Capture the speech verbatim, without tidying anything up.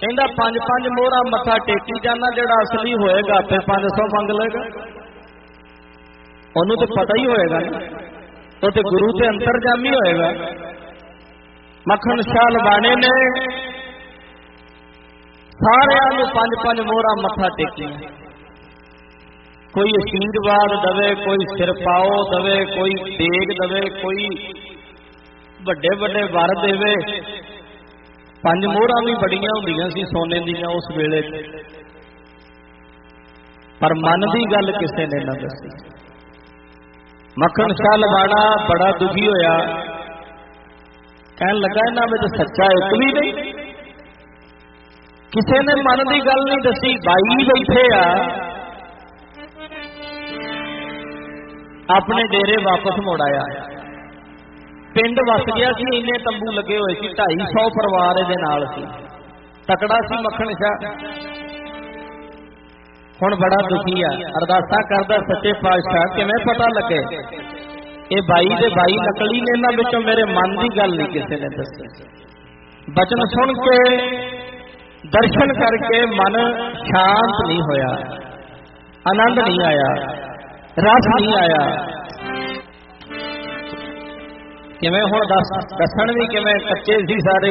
कहता पंज पंज मोहरा मत्था टेकी जाना, जिहड़ा असली होएगा फिर पांच सौ मंग लेगा। उन्होंने तो पता ही होएगा ना, वो तो गुरु से अंतरजामी होएगा। मक्खन शाह लवाने ने सारिਆਂ ਨੂੰ पंज पंज मोहरा मत्था टेकी, कोई आशीर्वाद दवे, कोई सिर पाओ दवे, कोई देग दवे, कोई ਵੱਡੇ ਵੱਡੇ वर देवे। पंज मोहरा भी बड़िया होंदियां सी सोने दियां उस वेले, पर मन की गल किसी ने ना दसी। मक्खन शाह लवाड़ा बड़ा दुखी होया, कहन लगा इन्हां विच सच्चा एक भी नहीं, किसी ने मन की गल नहीं दसी। बाई बैठे आ, अपने डेरे वापस मुड़ आया। पिंड वस गया सी, इन्ने तंबू लगे हुए सी, ढाई सौ परिवार इहदे नाल सी, तकड़ा सी मक्खन शाह। हुण बड़ा दुखी आ, अरदासा करदा सच्चे पातशाह किवें पता लगे ये बाई दे बाई नकली ने, इन्हां विचों मेरे मन की गल नहीं किसी ने दसी। बचन सुन के दर्शन करके मन शांत नहीं होया, आनंद नहीं आया, रस नहीं आया। किवें हुण दस दसन भी किवें कच्चे सी सारे,